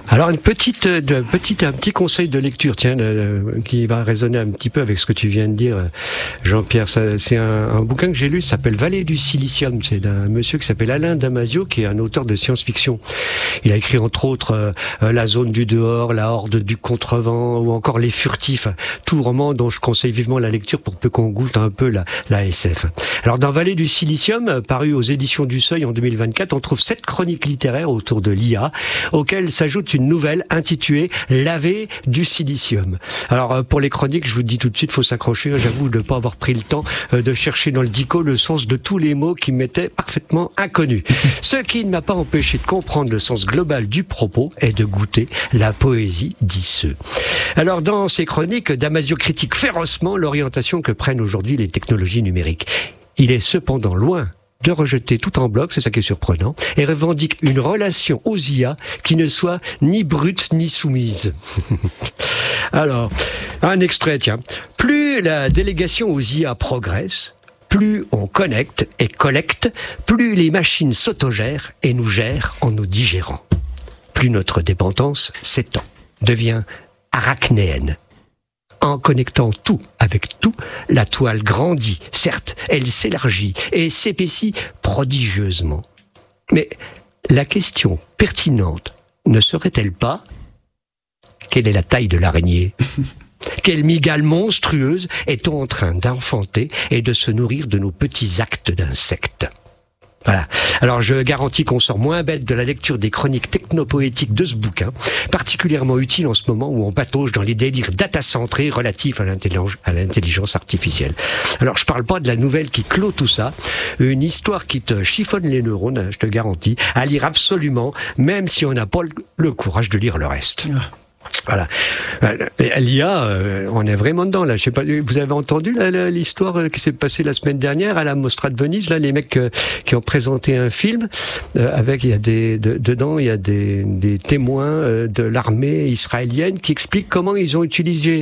Alors un petit conseil de lecture, tiens, qui va résonner un petit peu avec ce que tu viens de dire, Jean-Pierre. C'est un bouquin que j'ai lu, ça s'appelle Vallée du Silicium. C'est d'un monsieur qui s'appelle Alain Damasio, qui est un auteur de science-fiction. Il a écrit entre autres La Zone du dehors, La Horde du contrevent, ou encore Les Furtifs. Tout roman dont je conseille vivement la lecture pour peu qu'on goûte un peu la SF. Alors dans Vallée du Silicium, paru aux éditions du Seuil en 2024, on trouve 7 chroniques littéraires autour de l'IA, auxquelles s'ajoute une nouvelle intitulée Laver du silicium. Alors pour les chroniques, je vous dis tout de suite, faut s'accrocher. J'avoue de ne pas avoir pris le temps de chercher dans le dico le sens de tous les mots qui m'étaient parfaitement inconnus. Ce qui ne m'a pas empêché de comprendre le sens global du propos et de goûter la poésie d'Isseux. Alors dans ces chroniques, Damasio critique férocement l'orientation que prennent aujourd'hui les technologies numériques. Il est cependant loin de rejeter tout en bloc, c'est ça qui est surprenant, et revendique une relation aux IA qui ne soit ni brute ni soumise. Alors, un extrait, tiens. Plus la délégation aux IA progresse, plus on connecte et collecte, plus les machines s'autogèrent et nous gèrent en nous digérant. Plus notre dépendance s'étend, devient arachnéenne. En connectant tout avec tout, la toile grandit. Certes, elle s'élargit et s'épaissit prodigieusement. Mais la question pertinente ne serait-elle pas quelle est la taille de l'araignée ? Quelle mygale monstrueuse est-on en train d'enfanter et de se nourrir de nos petits actes d'insectes ? Voilà. Alors je garantis qu'on sort moins bête de la lecture des chroniques technopoétiques de ce bouquin, particulièrement utile en ce moment où on patauge dans les délires data-centrés relatifs à l'intelligence artificielle. Alors je parle pas de la nouvelle qui clôt tout ça, une histoire qui te chiffonne les neurones, je te garantis, à lire absolument, même si on n'a pas le courage de lire le reste. Voilà. L'IA, on est vraiment dedans là. Je sais pas. Vous avez entendu l'histoire qui s'est passée la semaine dernière à la Mostra de Venise, là, les mecs qui ont présenté un film avec dedans il y a des témoins de l'armée israélienne qui expliquent comment ils ont utilisé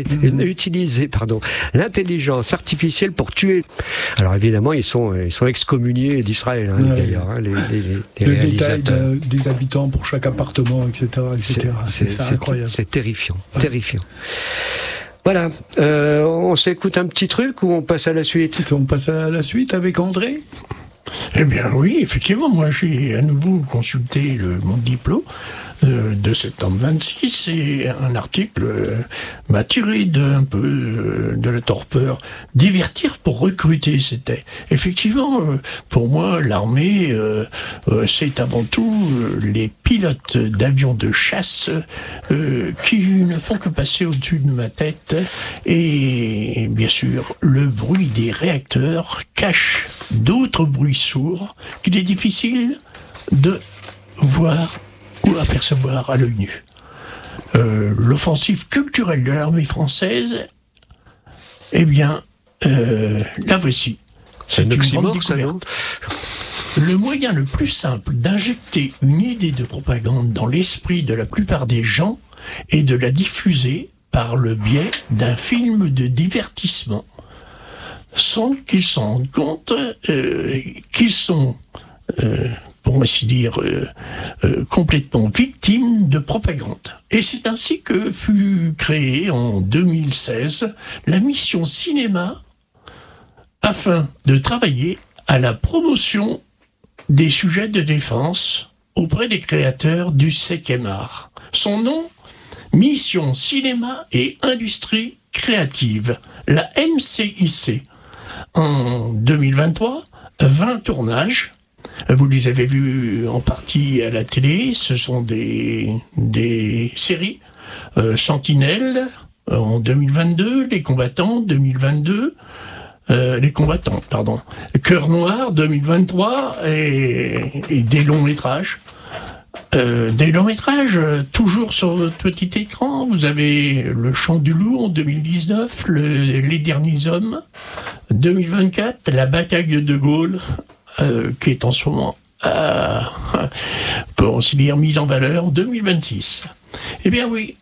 l'intelligence artificielle pour tuer. Alors évidemment ils sont excommuniés d'Israël d'ailleurs, les le réalisateurs. Détail des habitants pour chaque appartement, etc. C'est incroyable. C'est terrifiant. Voilà, on s'écoute un petit truc ou on passe à la suite ? On passe à la suite avec André ? Eh bien oui, effectivement, moi j'ai à nouveau consulté mon diplôme de septembre 26 et un article m'a tiré un peu de la torpeur. Divertir pour recruter, c'était. Effectivement, pour moi, l'armée, c'est avant tout les pilotes d'avions de chasse qui ne font que passer au-dessus de ma tête et bien sûr, le bruit des réacteurs cache d'autres bruits sourds qu'il est difficile de voir ou apercevoir à l'œil nu. L'offensive culturelle de l'armée française, eh bien, la voici. C'est une grande oxymore, ça, non ? Le moyen le plus simple d'injecter une idée de propagande dans l'esprit de la plupart des gens est de la diffuser par le biais d'un film de divertissement, sans qu'ils s'en rendent compte qu'ils sont, pour ainsi dire, complètement victimes de propagande. Et c'est ainsi que fut créée en 2016 la mission cinéma afin de travailler à la promotion des sujets de défense auprès des créateurs du 5e art. Son nom, Mission Cinéma et Industrie Créative, la MCIC. En 2023, 20 tournages. Vous les avez vus en partie à la télé. Ce sont des séries. Sentinelle en 2022, Les Combattants 2022. Cœur Noir 2023 et des longs métrages. Toujours sur votre petit écran. Vous avez Le Chant du Loup en 2019, Les Derniers Hommes 2024, La Bataille de De Gaulle, qui est en ce moment, pour aussi dire, mise en valeur 2026. Eh bien oui,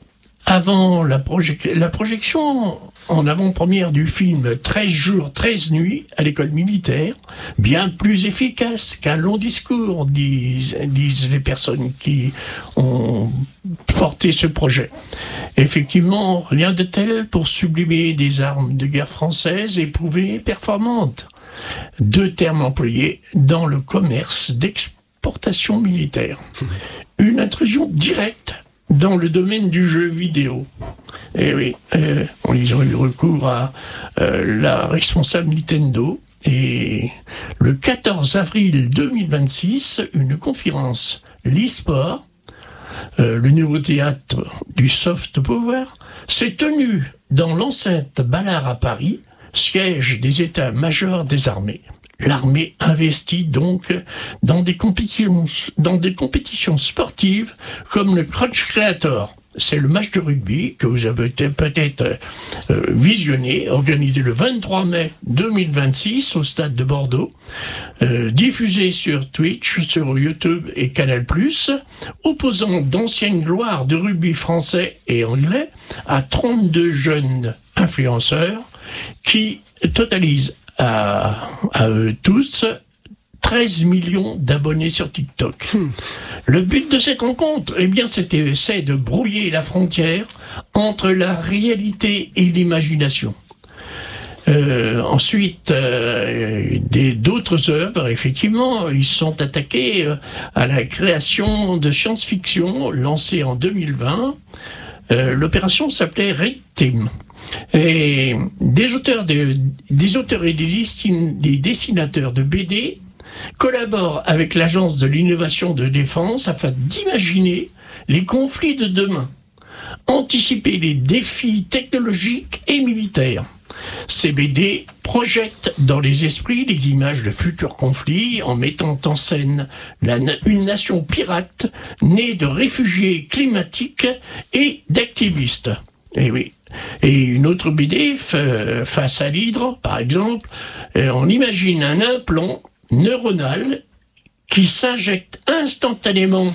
avant la projection en avant-première du film 13 jours, 13 nuits à l'école militaire, bien plus efficace qu'un long discours, disent les personnes qui ont porté ce projet. Effectivement, rien de tel pour sublimer des armes de guerre françaises éprouvées et performantes. 2 termes employés dans le commerce d'exportation militaire. Une intrusion directe dans le domaine du jeu vidéo. Et oui, ils ont eu recours à la responsable Nintendo. Et le 14 avril 2026, une conférence l'e-sport, le nouveau théâtre du soft power, s'est tenue dans l'enceinte Ballard à Paris, siège des états-majors des armées. L'armée investit donc dans des compétitions sportives comme le Crunch Creator. C'est le match de rugby que vous avez peut-être visionné, organisé le 23 mai 2026 au stade de Bordeaux, diffusé sur Twitch, sur YouTube et Canal+, opposant d'anciennes gloires de rugby français et anglais à 32 jeunes influenceurs qui totalisent à eux tous 13 millions d'abonnés sur TikTok. Le but de cette rencontre, c'est de brouiller la frontière entre la réalité et l'imagination. Ensuite, d'autres œuvres, effectivement, ils sont attaqués à la création de science-fiction lancée en 2020. L'opération s'appelait Red Team. Et des auteurs et des dessinateurs de BD collaborent avec l'Agence de l'innovation de défense afin d'imaginer les conflits de demain, anticiper les défis technologiques et militaires. Ces BD projettent dans les esprits les images de futurs conflits en mettant en scène une nation pirate née de réfugiés climatiques et d'activistes. Et oui. Et une autre BD, Face à l'hydre, par exemple, on imagine un implant neuronal qui injecte instantanément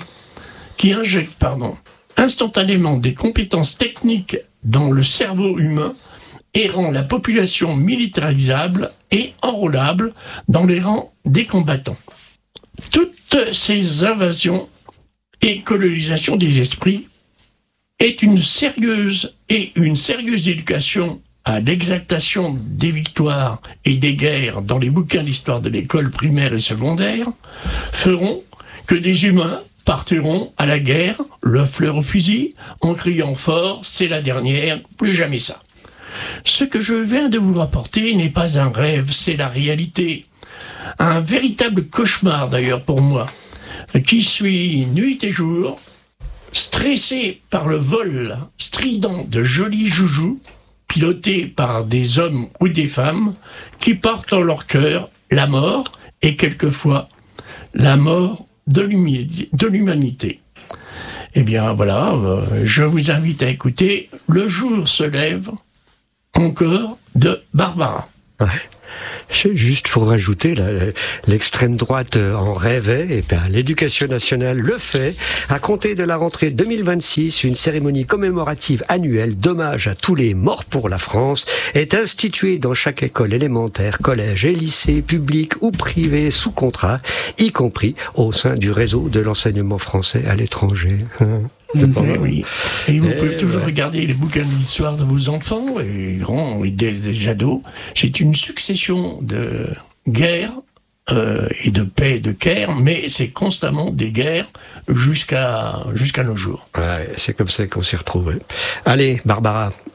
des compétences techniques dans le cerveau humain et rend la population militarisable et enrôlable dans les rangs des combattants. Toutes ces invasions et colonisations des esprits est une sérieuse éducation à l'exaltation des victoires et des guerres dans les bouquins d'histoire de l'école primaire et secondaire, feront que des humains partiront à la guerre, le fleur au fusil, en criant fort « c'est la dernière, plus jamais ça ». Ce que je viens de vous rapporter n'est pas un rêve, c'est la réalité. Un véritable cauchemar d'ailleurs pour moi, qui suis nuit et jour, stressé par le vol strident de jolis joujoux, pilotés par des hommes ou des femmes qui portent en leur cœur la mort et quelquefois la mort de l'humanité. Eh bien voilà, je vous invite à écouter Le jour se lève encore de Barbara. Ouais. Juste pour rajouter, l'extrême droite en rêvait, et bien l'Éducation nationale le fait. À compter de la rentrée 2026, une cérémonie commémorative annuelle d'hommage à tous les morts pour la France est instituée dans chaque école élémentaire, collège et lycée, public ou privé sous contrat, y compris au sein du réseau de l'enseignement français à l'étranger. Oui. Et vous pouvez toujours regarder les bouquins d'histoire de vos enfants, et grands et des ados. C'est une succession de guerres et de paix et de guerres, mais c'est constamment des guerres jusqu'à nos jours. Ouais, c'est comme ça qu'on s'y retrouve. Allez, Barbara,